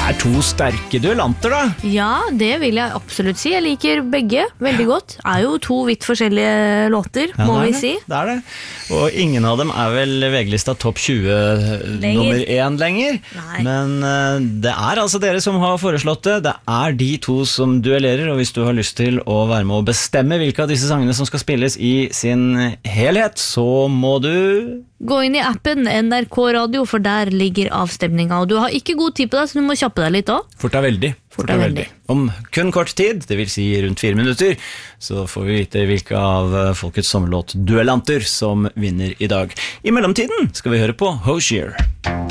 to sterke duellanter da. Ja, det vil jeg absolutt si. Jeg liker begge veldig godt. Jo to vidt forskjellige låter, må vi si. Det det. Og ingen av dem vel VG-lista topp 20 nummer 1 lenger. Nei. Men det altså dere som har foreslått det. Det de to som duellerer, og hvis du har lyst til å være med å bestemme hvilke av disse sangene som skal spilles i sin helhet, så må du gå inn i appen NRK Radio, for der ligger avstemningen. Og du har ikke god tid på deg, så du må kjappe deg litt også. Fort veldig. Veldig. Om kun kort tid, det vil si rundt 4 minutter, så får vi vite hvilke av Folkets sommerlåt duellanter som vinner i dag. I mellomtiden skal vi høre på Hozier.